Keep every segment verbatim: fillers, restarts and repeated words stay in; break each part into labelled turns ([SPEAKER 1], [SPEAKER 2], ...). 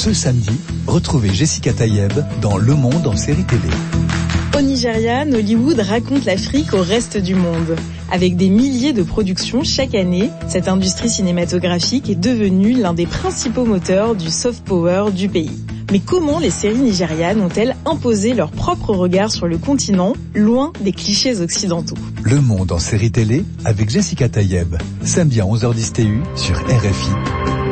[SPEAKER 1] Ce samedi, retrouvez Jessica Tayeb dans Le Monde en série télé.
[SPEAKER 2] Au Nigeria, Nollywood raconte l'Afrique au reste du monde. Avec des milliers de productions chaque année, cette industrie cinématographique est devenue l'un des principaux moteurs du soft power du pays. Mais comment les séries nigérianes ont-elles imposé leur propre regard sur le continent, loin des clichés occidentaux?
[SPEAKER 1] Le Monde en série télé avec Jessica Tayeb, samedi à onze heures dix T U sur R F I.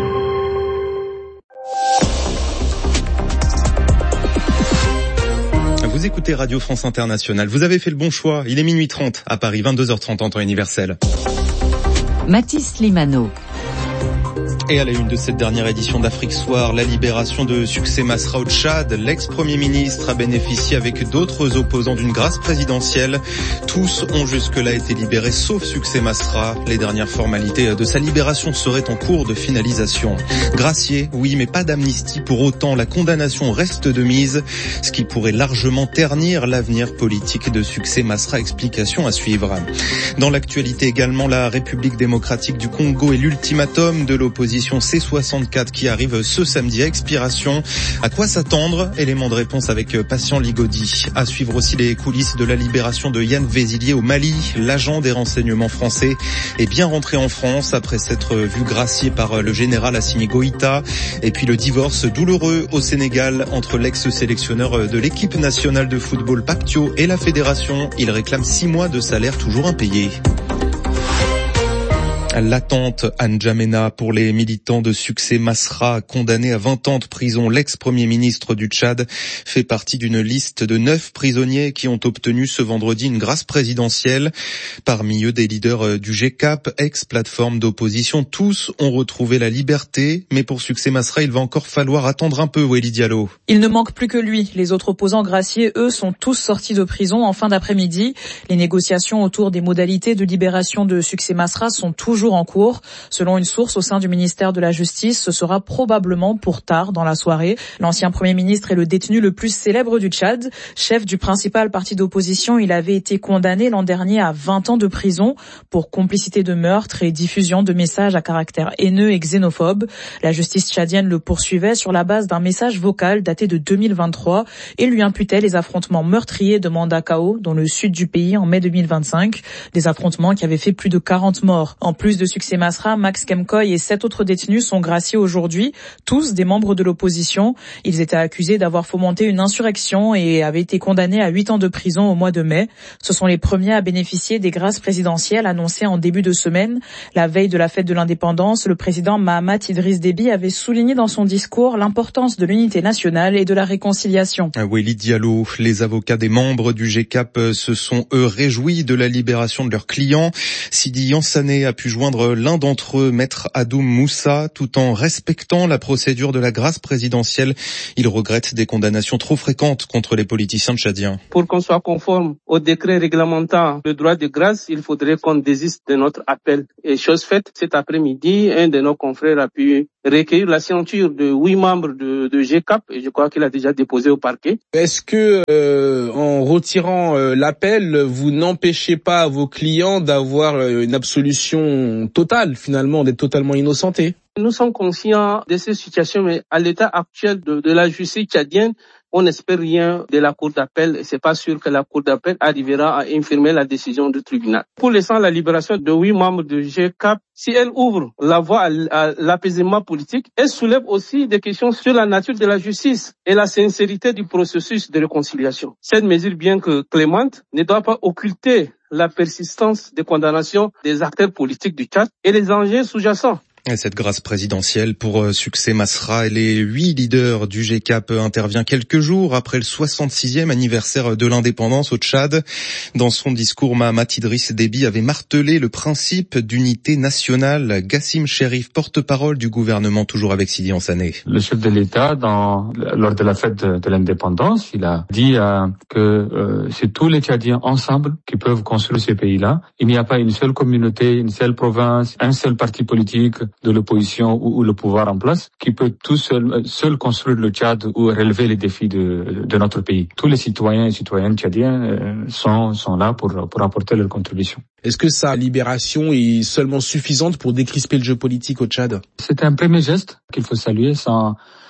[SPEAKER 3] Vous écoutez Radio France Internationale. Vous avez fait le bon choix. Il est minuit trente à Paris, vingt-deux heures trente en temps universel.
[SPEAKER 4] Mathis Limano.
[SPEAKER 3] Et à la une de cette dernière édition d'Afrique Soir, la libération de Succès Masra au Tchad. L'ex-premier ministre a bénéficié avec d'autres opposants d'une grâce présidentielle. Tous ont jusque-là été libérés, sauf Succès Masra. Les dernières formalités de sa libération seraient en cours de finalisation. Gracié, oui, mais pas d'amnistie pour autant. La condamnation reste de mise, ce qui pourrait largement ternir l'avenir politique de Succès Masra. Explication à suivre. Dans l'actualité également, la République démocratique du Congo et l'ultimatum de l'opposition C soixante-quatre qui arrive ce samedi à expiration. À quoi s'attendre? Élément de réponse avec Patient Ligodi. À suivre aussi les coulisses de la libération de Yann Vézilier au Mali. L'agent des renseignements français est bien rentré en France après s'être vu gracié par le général Assimi Goïta. Et puis le divorce douloureux au Sénégal entre l'ex-sélectionneur de l'équipe nationale de football Pape Thiaw et la fédération. Il réclame six mois de salaire toujours impayés. L'attente à N'Djamena pour les militants de Succès Masra, condamnés à vingt ans de prison. L'ex-premier ministre du Tchad fait partie d'une liste de neuf prisonniers qui ont obtenu ce vendredi une grâce présidentielle. Parmi eux, des leaders du G C A P, ex-plateforme d'opposition. Tous ont retrouvé la liberté, mais pour Succès Masra, il va encore falloir attendre un peu, Wélie Diallo.
[SPEAKER 5] Il ne manque plus que lui. Les autres opposants graciés, eux, sont tous sortis de prison en fin d'après-midi. Les négociations autour des modalités de libération de Succès Masra sont toujours en cours. Selon une source au sein du ministère de la Justice, ce sera probablement pour tard dans la soirée. L'ancien Premier ministre est le détenu le plus célèbre du Tchad. Chef du principal parti d'opposition, il avait été condamné l'an dernier à vingt ans de prison pour complicité de meurtre et diffusion de messages à caractère haineux et xénophobe. La justice tchadienne le poursuivait sur la base d'un message vocal daté de deux mille vingt-trois et lui imputait les affrontements meurtriers de Mandakao dans le sud du pays en mai deux mille vingt-cinq. Des affrontements qui avaient fait plus de quarante morts. En plus de Succès Masra, Max Kemkoy et sept autres détenus sont graciés aujourd'hui, tous des membres de l'opposition. Ils étaient accusés d'avoir fomenté une insurrection et avaient été condamnés à huit ans de prison au mois de mai. Ce sont les premiers à bénéficier des grâces présidentielles annoncées en début de semaine. La veille de la fête de l'indépendance, le président Mahamat Idriss Déby avait souligné dans son discours l'importance de l'unité nationale et de la réconciliation.
[SPEAKER 3] Ah, Wélie Diallo, les avocats des membres du G C A P se sont eux réjouis de la libération de leurs clients. Sidi Yansané a pu joindre l'un d'entre eux, Maître Adoum Moussa, tout en respectant la procédure de la grâce présidentielle. Il regrette des condamnations trop fréquentes contre les politiciens tchadiens.
[SPEAKER 6] Pour qu'on soit conforme au décret réglementant le droit de grâce, il faudrait qu'on désiste de notre appel. Et chose faite, cet après-midi, un de nos confrères a pu recueillir la signature de huit membres de, de G C A P et je crois qu'il a déjà déposé au parquet.
[SPEAKER 7] Est-ce que euh, en retirant euh, l'appel, vous n'empêchez pas vos clients d'avoir euh, une absolution totale, finalement, d'être totalement innocentés?
[SPEAKER 6] Nous sommes conscients de ces situations, mais à l'état actuel de, de la justice tchadienne, on n'espère rien de la cour d'appel et c'est pas sûr que la cour d'appel arrivera à infirmer la décision du tribunal. Pour l'instant, la libération de huit membres de G C A P, si elle ouvre la voie à, à l'apaisement politique, elle soulève aussi des questions sur la nature de la justice et la sincérité du processus de réconciliation. Cette mesure, bien que clémente, ne doit pas occulter la persistance des condamnations des acteurs politiques du Tchad et les enjeux sous-jacents.
[SPEAKER 3] Et cette grâce présidentielle pour Succès Masra et les huit leaders du G C A P intervient quelques jours après le soixante-sixième anniversaire de l'indépendance au Tchad. Dans son discours, Mahamat Idriss Déby avait martelé le principe d'unité nationale. Gassim Cherif, porte-parole du gouvernement, toujours avec Sidi Yansané.
[SPEAKER 8] Le chef de l'État, dans, lors de la fête de, de l'indépendance, il a dit euh, que euh, c'est tous les Tchadiens ensemble qui peuvent construire ce pays-là. Il n'y a pas une seule communauté, une seule province, un seul parti politique de l'opposition ou, ou le pouvoir en place qui peut tout seul, seul construire le Tchad ou relever les défis de, de notre pays. Tous les citoyens et citoyennes tchadiens euh, sont, sont là pour, pour apporter leur contribution.
[SPEAKER 7] Est-ce que sa libération est seulement suffisante pour décrisper le jeu politique au Tchad?
[SPEAKER 8] C'est un premier geste qu'il faut saluer sans,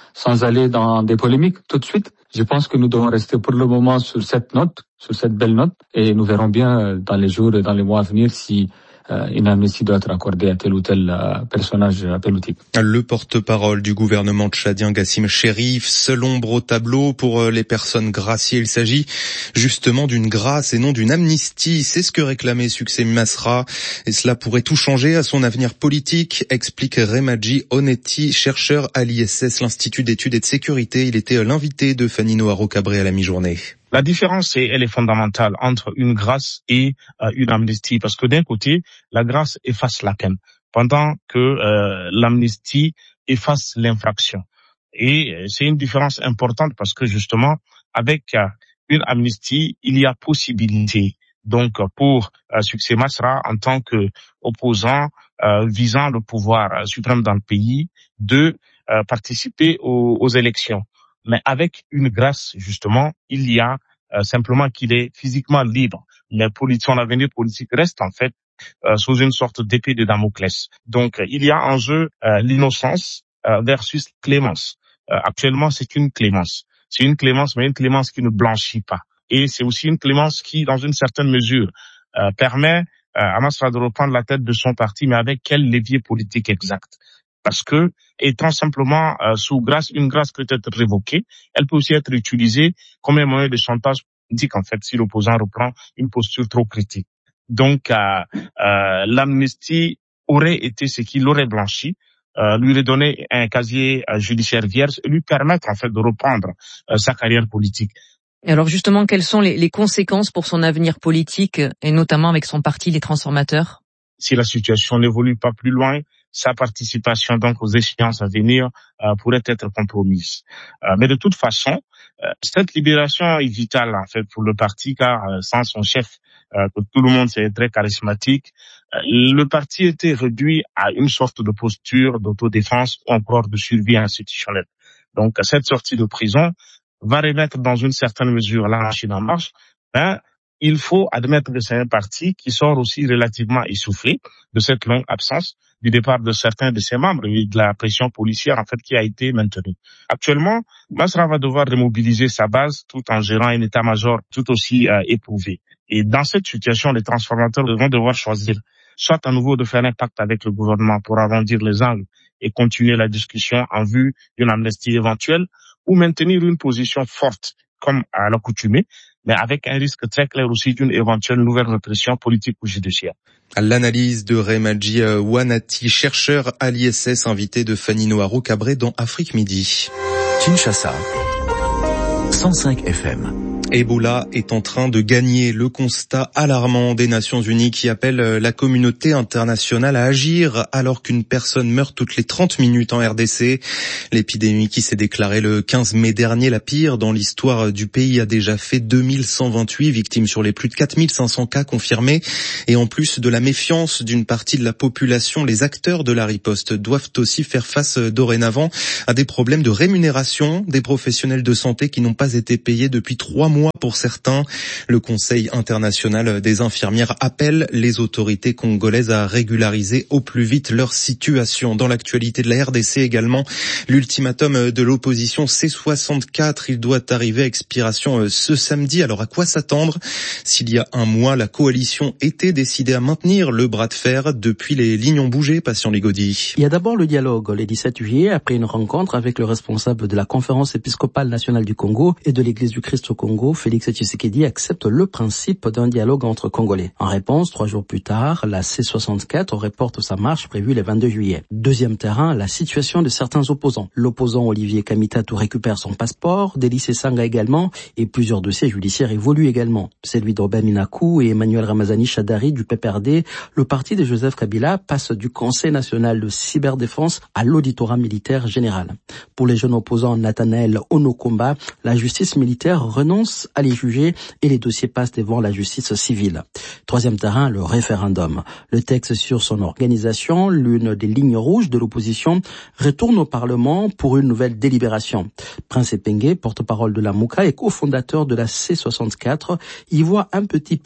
[SPEAKER 8] sans aller dans des polémiques tout de suite. Je pense que nous devons rester pour le moment sur cette note, sur cette belle note, et nous verrons bien dans les jours et dans les mois à venir si euh, une amnistie doit être accordée à tel ou tel euh, personnage politique.
[SPEAKER 3] Le porte-parole du gouvernement tchadien Gassim Chérif, seule ombre au tableau pour les personnes graciées. Il s'agit justement d'une grâce et non d'une amnistie. C'est ce que réclamait Succès Masra, et cela pourrait tout changer à son avenir politique, explique Remadji Onetti, chercheur à l'I S S, l'Institut d'études et de sécurité. Il était l'invité de Fanny Noaro-Cabré à la mi-journée.
[SPEAKER 9] La différence, elle est fondamentale entre une grâce et euh, une amnistie, parce que d'un côté, la grâce efface la peine, pendant que euh, l'amnistie efface l'infraction. Et c'est une différence importante parce que justement, avec euh, une amnistie, il y a possibilité, donc pour euh, Succès Masra, en tant que opposant euh, visant le pouvoir euh, suprême dans le pays, de euh, participer aux, aux élections. Mais avec une grâce, justement, il y a euh, simplement qu'il est physiquement libre. Mais son avenir politique reste en fait euh, sous une sorte d'épée de Damoclès. Donc, il y a en jeu euh, l'innocence euh, versus clémence. Euh, actuellement, c'est une clémence. C'est une clémence, mais une clémence qui ne blanchit pas. Et c'est aussi une clémence qui, dans une certaine mesure, euh, permet euh, à Masra de reprendre la tête de son parti, mais avec quel levier politique exact? Parce que, étant simplement euh, sous grâce, une grâce peut être révoquée, elle peut aussi être utilisée comme un moyen de chantage politique, en fait, si l'opposant reprend une posture trop critique. Donc, euh, euh, l'amnistie aurait été ce qui l'aurait blanchi, euh, lui redonner un casier euh, judiciaire vierge et lui permettre, en fait, de reprendre euh, sa carrière politique.
[SPEAKER 10] Et alors, justement, quelles sont les, les conséquences pour son avenir politique, et notamment avec son parti, les Transformateurs?
[SPEAKER 9] Si la situation n'évolue pas plus loin, sa participation donc aux échéances à venir euh, pourrait être compromise. Euh, mais de toute façon, euh, cette libération est vitale en fait pour le parti, car euh, sans son chef, euh, que tout le monde sait très charismatique, euh, le parti était réduit à une sorte de posture d'autodéfense ou encore de survie institutionnelle. Donc cette sortie de prison va remettre dans une certaine mesure la machine en marche, mais il faut admettre que c'est un parti qui sort aussi relativement essoufflé de cette longue absence, du départ de certains de ses membres et de la pression policière en fait qui a été maintenue. Actuellement, Masra va devoir remobiliser sa base tout en gérant un état-major tout aussi euh, éprouvé. Et dans cette situation, les transformateurs vont devoir choisir soit à nouveau de faire un pacte avec le gouvernement pour arrondir les angles et continuer la discussion en vue d'une amnistie éventuelle, ou maintenir une position forte comme à l'accoutumée, mais avec un risque très clair aussi d'une éventuelle nouvelle répression politique ou judiciaire.
[SPEAKER 3] L'analyse de Remadji Onetti, chercheur à l'I S S, invité de Fanny Noaro-Cabré dans Afrique Midi.
[SPEAKER 1] Kinshasa, cent cinq F M.
[SPEAKER 3] Ebola est en train de gagner. Le constat alarmant des Nations Unies qui appelle la communauté internationale à agir alors qu'une personne meurt toutes les trente minutes en R D C. L'épidémie qui s'est déclarée le quinze mai dernier, la pire dans l'histoire du pays, a déjà fait deux mille cent vingt-huit victimes sur les plus de quatre mille cinq cents cas confirmés. Et en plus de la méfiance d'une partie de la population, les acteurs de la riposte doivent aussi faire face dorénavant à des problèmes de rémunération des professionnels de santé qui n'ont pas été payés depuis trois mois. Pour certains, le Conseil international des infirmières appelle les autorités congolaises à régulariser au plus vite leur situation. Dans l'actualité de la R D C également, l'ultimatum de l'opposition C soixante-quatre, il doit arriver à expiration ce samedi. Alors à quoi s'attendre? S'il y a un mois, la coalition était décidée à maintenir le bras de fer, depuis les lignes ont bougé, Patient Ligodi.
[SPEAKER 11] Il y a d'abord le dialogue le dix-sept juillet, après une rencontre avec le responsable de la conférence épiscopale nationale du Congo et de l'Église du Christ au Congo. Félix Tshisekedi accepte le principe d'un dialogue entre Congolais. En réponse, trois jours plus tard, la C soixante-quatre reporte sa marche prévue le vingt-deux juillet. Deuxième terrain, la situation de certains opposants. L'opposant Olivier Kamitatou récupère son passeport, Délice Sanga également, et plusieurs dossiers judiciaires évoluent également. Celui d'Obin Minakou et Emmanuel Ramazani Chadari du P P R D, le parti de Joseph Kabila passe du Conseil national de cyberdéfense à l'auditorat militaire général. Pour les jeunes opposants Nathanaël Onokomba, la justice militaire renonce à les juger et les dossiers passent devant la justice civile. Troisième terrain, le référendum. Le texte sur son organisation, l'une des lignes rouges de l'opposition, retourne au Parlement pour une nouvelle délibération. Prince Epenge, porte-parole de la Mouka et cofondateur de la C soixante-quatre, y voit un petit pas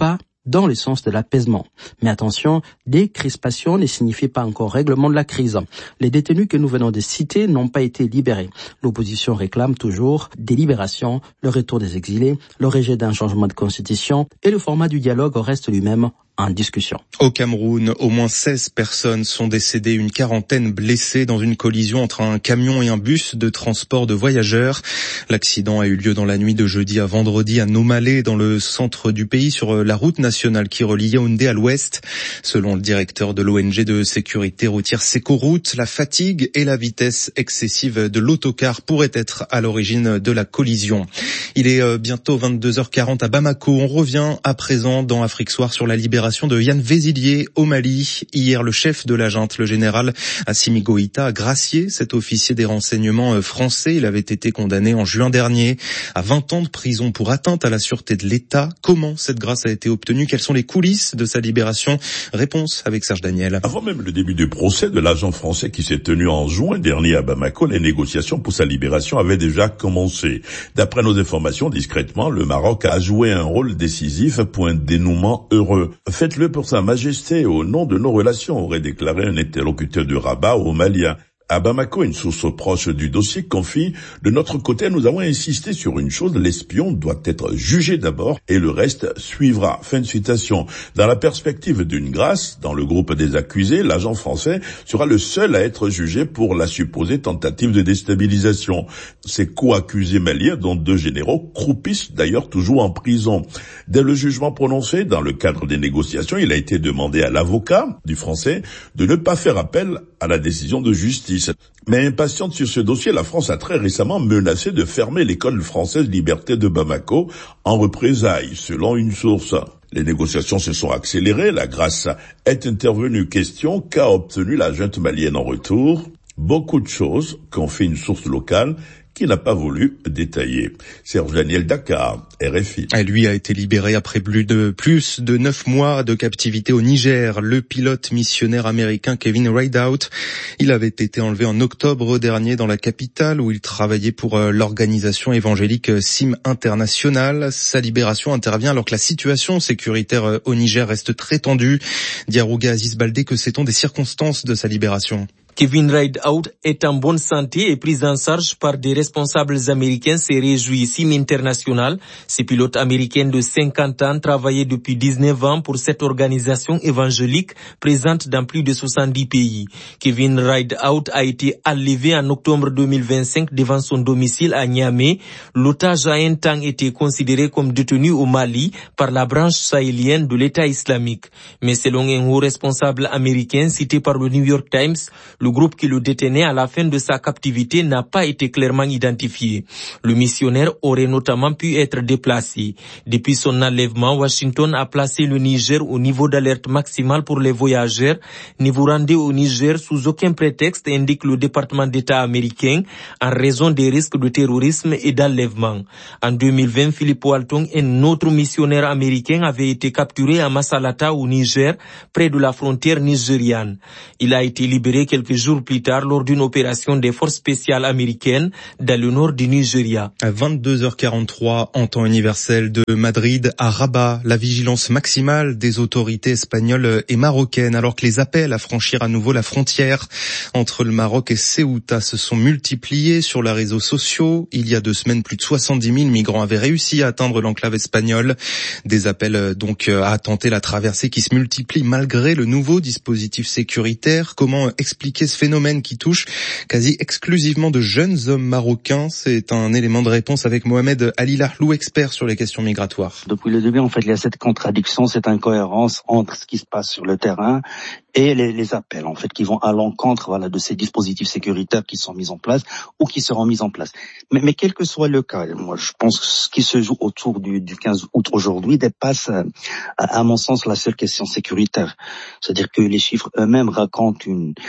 [SPEAKER 11] dans le sens de l'apaisement. Mais attention, décrispation ne signifie pas encore règlement de la crise. Les détenus que nous venons de citer n'ont pas été libérés. L'opposition réclame toujours des libérations, le retour des exilés, le rejet d'un changement de constitution et le format du dialogue reste lui-même en discussion.
[SPEAKER 3] Au Cameroun, au moins seize personnes sont décédées, une quarantaine blessées dans une collision entre un camion et un bus de transport de voyageurs. L'accident a eu lieu dans la nuit de jeudi à vendredi à Nomalé, dans le centre du pays, sur la route nationale qui relie Yaoundé à l'ouest. Selon le directeur de l'O N G de sécurité routière Secoroute, la fatigue et la vitesse excessive de l'autocar pourraient être à l'origine de la collision. Il est bientôt vingt-deux heures quarante à Bamako. On revient à présent dans Afrique Soir sur la libération de Yann Vézilier au Mali. Hier, le chef de la junte, le général Assimi Goïta, a gracié cet officier des renseignements français. Il avait été condamné en juin dernier à vingt ans de prison pour atteinte à la sûreté de l'État. Comment cette grâce a été obtenue? Quelles sont les coulisses de sa libération? Réponse avec Serge Daniel.
[SPEAKER 12] Avant même le début du procès de l'agent français qui s'est tenu en juin dernier à Bamako, les négociations pour sa libération avaient déjà commencé. D'après nos informations, discrètement, le Maroc a joué un rôle décisif pour un dénouement heureux. Faites-le pour sa majesté au nom de nos relations, aurait déclaré un interlocuteur de Rabat aux Maliens. À Bamako, une source proche du dossier confie « De notre côté, nous avons insisté sur une chose, l'espion doit être jugé d'abord et le reste suivra. » Fin de citation. Dans la perspective d'une grâce, dans le groupe des accusés, l'agent français sera le seul à être jugé pour la supposée tentative de déstabilisation. Ses co-accusés maliens, dont deux généraux, croupissent d'ailleurs toujours en prison. Dès le jugement prononcé, dans le cadre des négociations, il a été demandé à l'avocat du français de ne pas faire appel à la décision de justice. Mais impatiente sur ce dossier, la France a très récemment menacé de fermer l'école française Liberté de Bamako en représailles, selon une source. Les négociations se sont accélérées, la grâce est intervenue. Question, qu'a obtenu la junte malienne en retour? Beaucoup de choses, confie une source locale qui n'a pas voulu détailler. Serge Daniel, Dakar, R F I.
[SPEAKER 3] Lui a été libéré après plus de plus de neuf mois de captivité au Niger. Le pilote missionnaire américain Kevin Rideout, il avait été enlevé en octobre dernier dans la capitale où il travaillait pour l'organisation évangélique S I M International. Sa libération intervient alors que la situation sécuritaire au Niger reste très tendue. Diarouga Aziz Baldé, que sait-on des circonstances de sa libération?
[SPEAKER 13] Kevin Rideout est en bonne santé et pris en charge par des responsables américains, s'est réjoui S I M International. Ce pilote américain de cinquante ans travaillait depuis dix-neuf ans pour cette organisation évangélique présente dans plus de soixante-dix pays. Kevin Rideout a été enlevé en octobre deux mille vingt-cinq devant son domicile à Niamey. L'otage a un temps été considéré comme détenu au Mali par la branche sahélienne de l'État islamique. Mais selon un haut responsable américain cité par le New York Times, le groupe qui le détenait à la fin de sa captivité n'a pas été clairement identifié. Le missionnaire aurait notamment pu être déplacé. Depuis son enlèvement, Washington a placé le Niger au niveau d'alerte maximale pour les voyageurs. Ne vous rendez au Niger sous aucun prétexte, indique le département d'État américain, en raison des risques de terrorisme et d'enlèvement. En deux mille vingt, Philippe Walton, un autre missionnaire américain, avait été capturé à Massalata au Niger, près de la frontière nigériane. Il a été libéré quelques jours plus tard lors d'une opération des forces spéciales américaines dans le nord du Nigeria.
[SPEAKER 3] À vingt-deux heures quarante-trois, en temps universel de Madrid à Rabat, la vigilance maximale des autorités espagnoles et marocaines, alors que les appels à franchir à nouveau la frontière entre le Maroc et Ceuta se sont multipliés sur les réseaux sociaux. Il y a deux semaines, plus de soixante-dix mille migrants avaient réussi à atteindre l'enclave espagnole. Des appels donc à tenter la traversée qui se multiplient malgré le nouveau dispositif sécuritaire. Comment expliquer ce phénomène qui touche quasi exclusivement de jeunes hommes marocains? C'est un élément de réponse avec Mohamed Ali Lahlou, expert sur les questions migratoires.
[SPEAKER 14] Depuis le début, en fait, il y a cette contradiction, cette incohérence entre ce qui se passe sur le terrain et les, les appels, en fait, qui vont à l'encontre, voilà, de ces dispositifs sécuritaires qui sont mis en place ou qui seront mis en place. Mais, mais quel que soit le cas, moi, je pense que ce qui se joue autour du, du quinze août aujourd'hui dépasse, à, à mon sens, la seule question sécuritaire. C'est-à-dire que les chiffres eux-mêmes racontent une, ils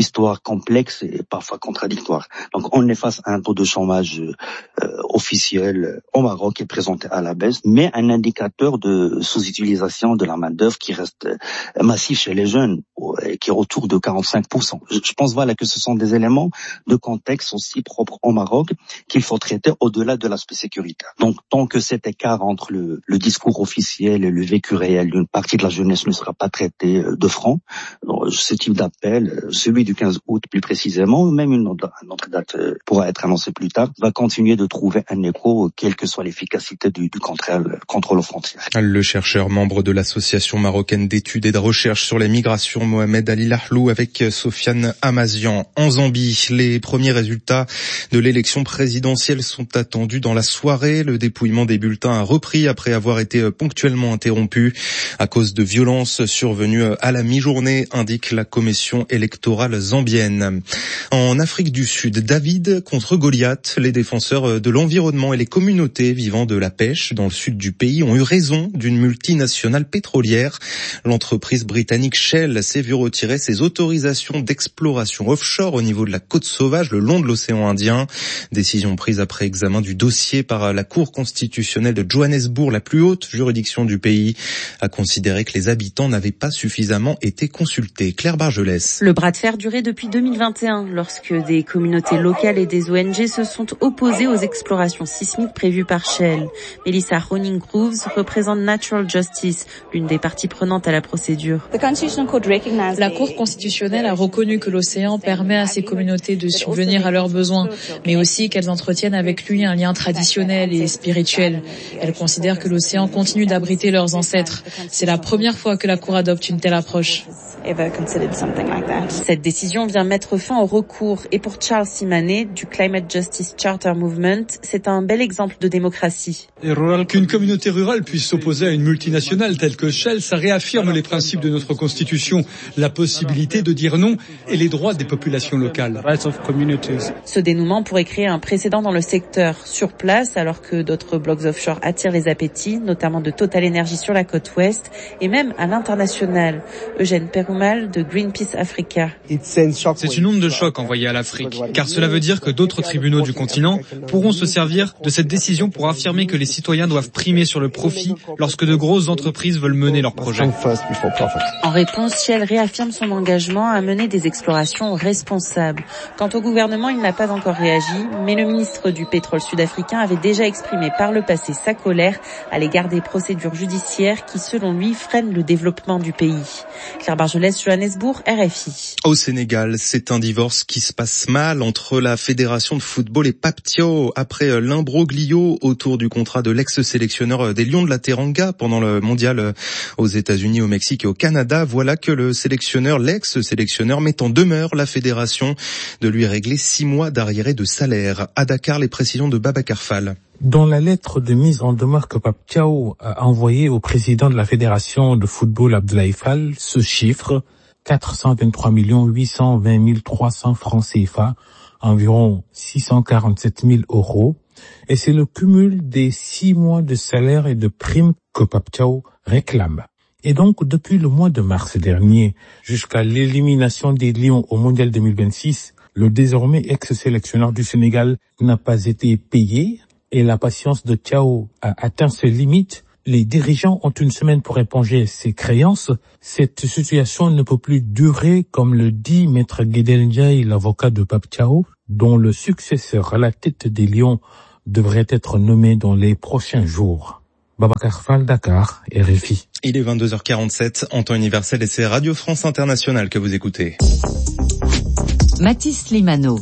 [SPEAKER 14] histoire complexe et parfois contradictoire. Donc on est face à un taux de chômage euh, officiel au Maroc qui est présenté à la baisse, mais un indicateur de sous-utilisation de la main-d'œuvre qui reste massif chez les jeunes, qui est autour de quarante-cinq pour cent. Je pense voilà que ce sont des éléments de contexte aussi propres au Maroc qu'il faut traiter au-delà de l'aspect sécuritaire. Donc tant que cet écart entre le, le discours officiel et le vécu réel d'une partie de la jeunesse ne sera pas traité de front, donc, ce type d'appel, celui du quinze août plus précisément, ou même une autre, une autre date pourra être annoncée plus tard, va continuer de trouver un écho, quelle que soit l'efficacité du, du contrôle, contrôle aux frontières.
[SPEAKER 3] Le chercheur membre de l'association marocaine d'études et de recherche sur les migrations, Mohamed Ali Lahlou, avec Sofiane Amazian. En Zambie, les premiers résultats de l'élection présidentielle sont attendus dans la soirée. Le dépouillement des bulletins a repris après avoir été ponctuellement interrompu à cause de violences survenues à la mi-journée, indique la commission électorale zambienne. En Afrique du Sud, David contre Goliath, les défenseurs de l'environnement et les communautés vivant de la pêche dans le sud du pays ont eu raison d'une multinationale pétrolière. L'entreprise britannique Shell s'est vue retirer ses autorisations d'exploration offshore au niveau de la côte sauvage le long de l'océan Indien. Décision prise après examen du dossier par la Cour constitutionnelle de Johannesburg, la plus haute juridiction du pays, a considéré que les habitants n'avaient pas suffisamment été consultés. Claire Bargelès.
[SPEAKER 15] Le bras de fer durait depuis deux mille vingt et un, lorsque des communautés locales et des O N G se sont opposées aux explorations sismiques prévues par Shell. Melissa Honing-Grooves représente Natural Justice, l'une des parties prenantes à la procédure.
[SPEAKER 5] La Cour constitutionnelle a reconnu que l'océan permet à ces communautés de subvenir à leurs besoins, mais aussi qu'elles entretiennent avec lui un lien traditionnel et spirituel. Elle considère que l'océan continue d'abriter leurs ancêtres. C'est la première fois que la Cour adopte une telle approche.
[SPEAKER 15] Cette décision vient mettre fin au recours et pour Charles Simané du Climate Justice Charter Movement, c'est un bel exemple de démocratie.
[SPEAKER 16] Qu'une communauté rurale puisse s'opposer à une multinationale telle que Shell, ça réaffirme les principes de notre constitution, la possibilité de dire non et les droits des populations locales.
[SPEAKER 15] Ce dénouement pourrait créer un précédent dans le secteur sur place, alors que d'autres blocs offshore attirent les appétits, notamment de Total Energy sur la côte ouest et même à l'international. Eugène Perumal de Greenpeace Africa.
[SPEAKER 17] C'est une onde de choc envoyée à l'Afrique, car cela veut dire que d'autres tribunaux du continent pourront se servir de cette décision pour affirmer que les citoyens doivent primer sur le profit lorsque de grosses entreprises veulent mener leurs projets.
[SPEAKER 15] En réponse, Shell réaffirme son engagement à mener des explorations responsables. Quant au gouvernement, il n'a pas encore réagi, mais le ministre du pétrole sud-africain avait déjà exprimé par le passé sa colère à l'égard des procédures judiciaires qui, selon lui, freinent le développement du pays. Claire Bargelès, Johannesburg, R F I.
[SPEAKER 3] Au Sénégal, c'est un divorce qui se passe mal entre la fédération de football et Pape Thiaw après l'imbroglio autour du contrat de l'ex-sélectionneur des Lions de la Teranga pendant le mondial aux États-Unis, au Mexique et au Canada. Voilà que le sélectionneur, l'ex-sélectionneur, met en demeure la fédération de lui régler six mois d'arriérés de salaire. À Dakar, les précisions de Babacar Fall.
[SPEAKER 18] Dans la lettre de mise en demeure que Pape Thiaw a envoyée au président de la fédération de football Abdoulaye Fall, ce chiffre, quatre cent vingt-trois millions huit cent vingt mille trois cents francs C F A, environ six cent quarante-sept mille euros, et c'est le cumul des six mois de salaire et de primes que Pape Thiaw réclame. Et donc, depuis le mois de mars dernier, jusqu'à l'élimination des Lions au Mondial deux mille vingt-six, le désormais ex-sélectionneur du Sénégal n'a pas été payé et la patience de Thiaw a atteint ses limites. Les dirigeants ont une semaine pour éponger ces créances. Cette situation ne peut plus durer, comme le dit Maître Guédel Ndiaye, l'avocat de Pape Thiaw, dont le successeur à la tête des Lions devrait être nommé dans les prochains jours. Babacar Fall, Dakar, R F I.
[SPEAKER 3] Il est vingt-deux heures quarante-sept en temps universel et c'est Radio France Internationale que vous écoutez.
[SPEAKER 4] Mathis Limano.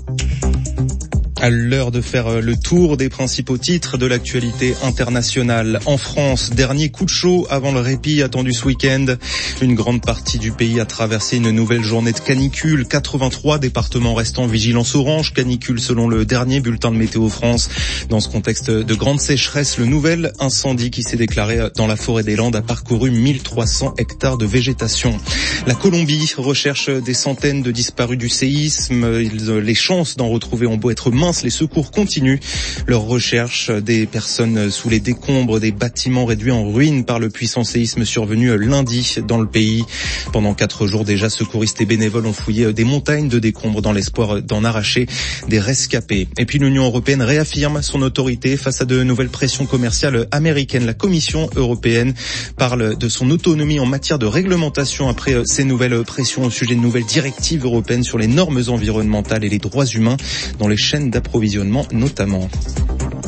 [SPEAKER 3] À l'heure de faire le tour des principaux titres de l'actualité internationale. En France, dernier coup de chaud avant le répit attendu ce week-end. Une grande partie du pays a traversé une nouvelle journée de canicule. quatre-vingt-trois départements restent en vigilance orange canicule selon le dernier bulletin de Météo France. Dans ce contexte de grande sécheresse, le nouvel incendie qui s'est déclaré dans la forêt des Landes a parcouru mille trois cents hectares de végétation. La Colombie recherche des centaines de disparus du séisme. Les chances d'en retrouver ont beau être minces Reims, les secours continuent leur recherche des personnes sous les décombres des bâtiments réduits en ruines par le puissant séisme survenu lundi dans le pays. Pendant quatre jours déjà, secouristes et bénévoles ont fouillé des montagnes de décombres dans l'espoir d'en arracher des rescapés. Et puis l'Union européenne réaffirme son autorité face à de nouvelles pressions commerciales américaines. La Commission européenne parle de son autonomie en matière de réglementation après ces nouvelles pressions au sujet de nouvelles directives européennes sur les normes environnementales et les droits humains dans les chaînes d'approvisionnement notamment.